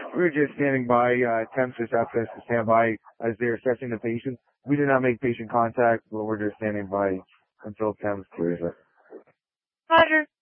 We're just standing by. Temps just asked us to stand by as they're assessing the patient. We did not make patient contact, but we're just standing by until Temps clears us. Roger.